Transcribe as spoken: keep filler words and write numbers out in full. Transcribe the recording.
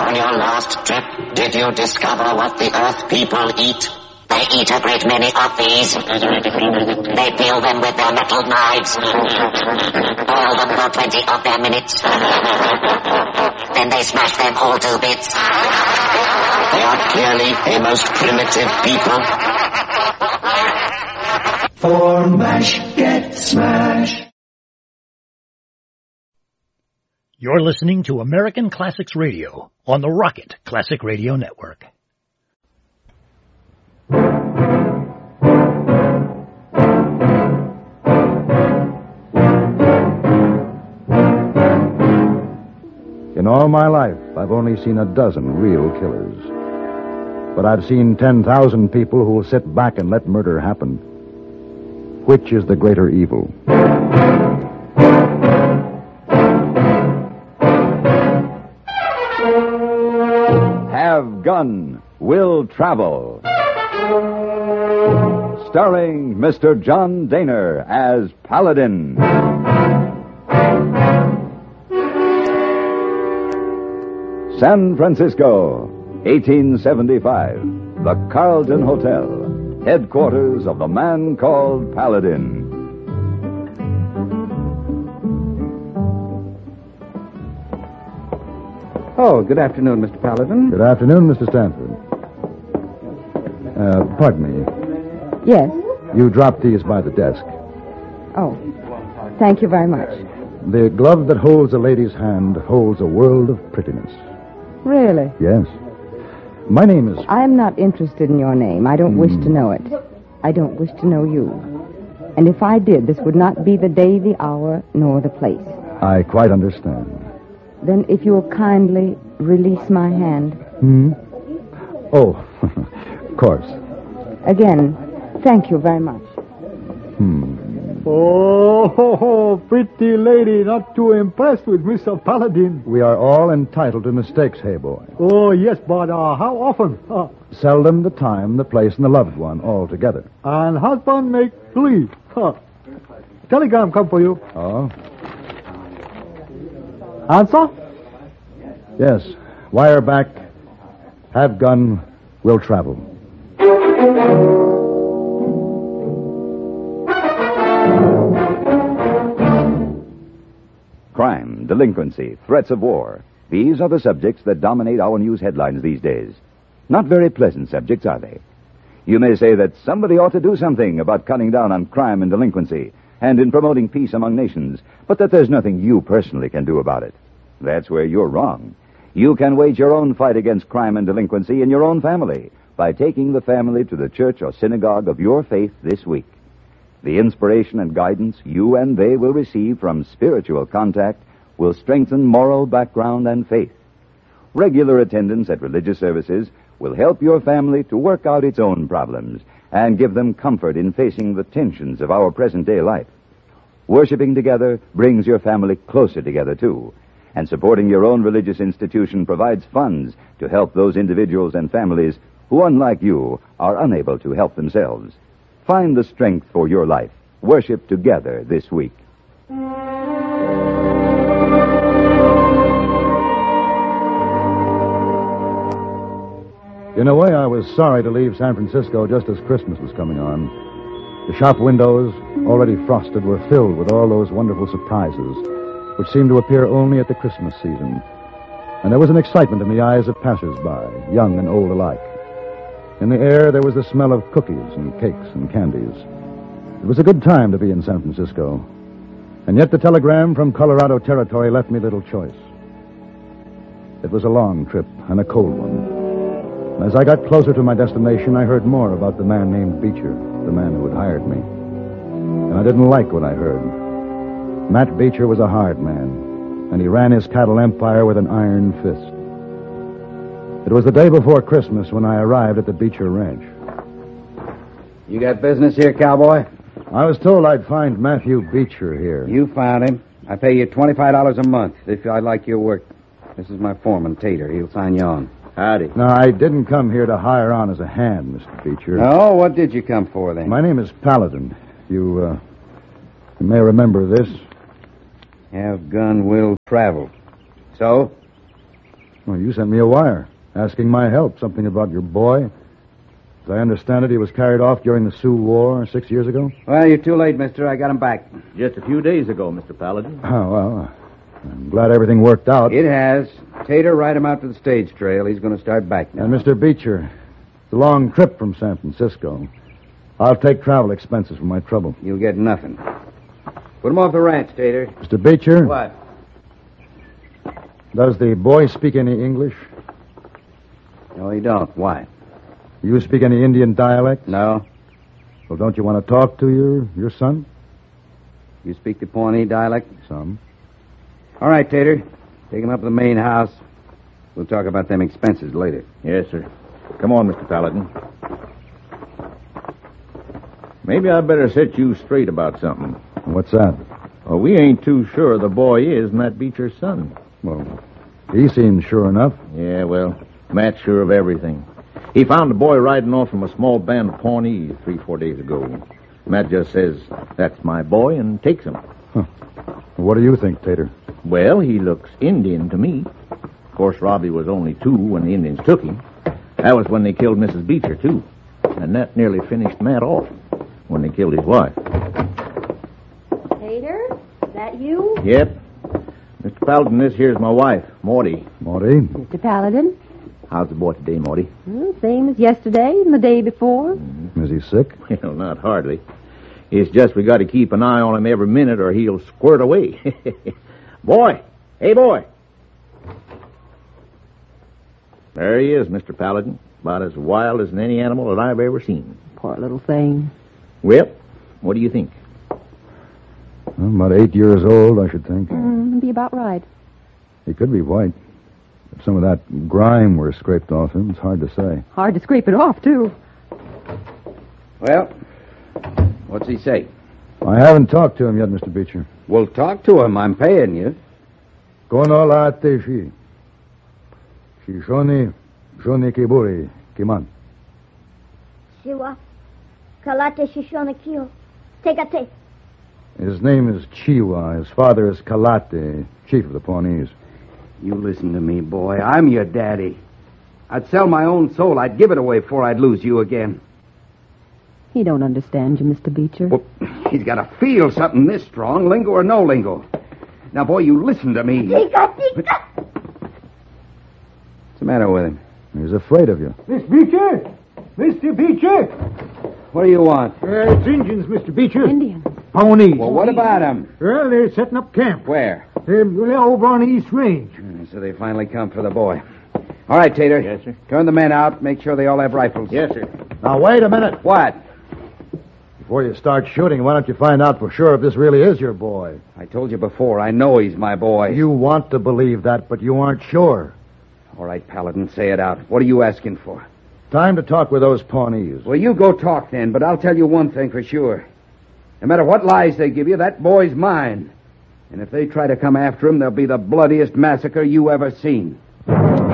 On your last trip, did you discover what the Earth people eat? They eat a great many of these. They peel them with their metal knives. Boil them for twenty of their minutes. Then they smash them all to bits. They are clearly a most primitive people. For MASH, get smash. You're listening to American Classics Radio on the Rocket Classic Radio Network. In all my life, I've only seen a dozen real killers. But I've seen ten thousand people who will sit back and let murder happen. Which is the greater evil? Have Gun Will Travel. Starring Mister John Dehner as Paladin. San Francisco, eighteen seventy-five. The Carlton Hotel, headquarters of the man called Paladin. Oh, good afternoon, Mister Paladin. Good afternoon, Mister Stanford. Uh, pardon me. Yes. You dropped these by the desk. Oh, thank you very much. The glove that holds a lady's hand holds a world of prettiness. Really? Yes. My name is... I am not interested in your name. I don't mm. wish to know it. I don't wish to know you. And if I did, this would not be the day, the hour, nor the place. I quite understand. Then if you will kindly release my hand. Hmm? Oh, of course. Again, thank you very much. Hmm. Oh, ho, ho, pretty lady, not too impressed with Mister Paladin. We are all entitled to mistakes, hey boy. Oh, yes, but uh, how often? Uh, Seldom, the time, the place, and the loved one all together. And husband make three. Huh. Telegram come for you. Oh? Answer? Yes. Wire back. Have gun. Will travel. Crime, delinquency, threats of war. These are the subjects that dominate our news headlines these days. Not very pleasant subjects, are they? You may say that somebody ought to do something about cutting down on crime and delinquency and in promoting peace among nations, but that there's nothing you personally can do about it. That's where you're wrong. You can wage your own fight against crime and delinquency in your own family by taking the family to the church or synagogue of your faith this week. The inspiration and guidance you and they will receive from spiritual contact will strengthen moral background and faith. Regular attendance at religious services will help your family to work out its own problems and give them comfort in facing the tensions of our present-day life. Worshipping together brings your family closer together, too, and supporting your own religious institution provides funds to help those individuals and families who, unlike you, are unable to help themselves. Find the strength for your life. Worship together this week. In a way, I was sorry to leave San Francisco just as Christmas was coming on. The shop windows, already frosted, were filled with all those wonderful surprises which seemed to appear only at the Christmas season. And there was an excitement in the eyes of passers-by, young and old alike. In the air, there was the smell of cookies and cakes and candies. It was a good time to be in San Francisco. And yet the telegram from Colorado Territory left me little choice. It was a long trip and a cold one. And as I got closer to my destination, I heard more about the man named Beecher, the man who had hired me. And I didn't like what I heard. Matt Beecher was a hard man, and he ran his cattle empire with an iron fist. It was the day before Christmas when I arrived at the Beecher Ranch. You got business here, cowboy? I was told I'd find Matthew Beecher here. You found him. I pay you twenty-five dollars a month if I like your work. This is my foreman, Tater. He'll sign you on. Howdy. No, I didn't come here to hire on as a hand, Mister Beecher. Oh, what did you come for, then? My name is Paladin. You, uh, you may remember this. Have gun will travel. So? Well, you sent me a wire asking my help, something about your boy. As I understand it, he was carried off during the Sioux War six years ago. Well, you're too late, mister. I got him back. Just a few days ago, Mister Paladin. Oh, well, I'm glad everything worked out. It has. Tater, ride him out to the stage trail. He's going to start back now. And Mister Beecher, it's a long trip from San Francisco. I'll take travel expenses for my trouble. You'll get nothing. Put him off the ranch, Tater. Mister Beecher? What? Does the boy speak any English? No, he don't. Why? You speak any Indian dialect? No. Well, don't you want to talk to your, your son? You speak the Pawnee dialect? Some. All right, Tater. Take him up to the main house. We'll talk about them expenses later. Yes, sir. Come on, Mister Paladin. Maybe I better set you straight about something. What's that? Well, we ain't too sure the boy is Matt Beecher's son. Well, he seems sure enough. Yeah, well, Matt's sure of everything. He found the boy riding off from a small band of Pawnees three, four days ago. Matt just says, that's my boy, and takes him. Huh. What do you think, Tater? Well, he looks Indian to me. Of course, Robbie was only two when the Indians took him. That was when they killed Missus Beecher, too. And that nearly finished Matt off when they killed his wife. Tater, is that you? Yep. Mister Paladin, this here's my wife, Morty. Morty? Mister Paladin? How's the boy today, Morty? Well, same as yesterday and the day before. Mm-hmm. Is he sick? Well, not hardly. It's just we got to keep an eye on him every minute or he'll squirt away. Boy! Hey, boy! There he is, Mister Paladin. About as wild as any animal that I've ever seen. Poor little thing. Well, what do you think? Well, about eight years old, I should think. Mm, be about right. He could be white. If some of that grime were scraped off him, it's hard to say. Hard to scrape it off, too. Well, what's he say? I haven't talked to him yet, Mister Beecher. Well, talk to him. I'm paying you. Kono la teshi. Shishoni, shoni kiburi, kiman. Siwa, kalate shishona kio. Tegate. His name is Chiwa. His father is Kalate, chief of the Pawnees. You listen to me, boy. I'm your daddy. I'd sell my own soul. I'd give it away before I'd lose you again. He don't understand you, Mister Beecher. Well, he's got to feel something this strong, lingo or no lingo. Now, boy, you listen to me. Tika, tika. What's the matter with him? He's afraid of you. Mister Beecher! Mister Beecher! What do you want? Uh, it's Indians, Mister Beecher. Indians. Pawnees. Well, what about him? Well, they're setting up camp. Where? They're, they're over on the East Range. Mm, So they finally come for the boy. All right, Tater. Yes, sir. Turn the men out. Make sure they all have rifles. Yes, sir. Now, wait a minute. What? Before you start shooting, why don't you find out for sure if this really is your boy? I told you before, I know he's my boy. You want to believe that, but you aren't sure. All right, Paladin, say it out. What are you asking for? Time to talk with those Pawnees. Well, you go talk then, but I'll tell you one thing for sure. No matter what lies they give you, that boy's mine. And if they try to come after him, there'll be the bloodiest massacre you ever seen.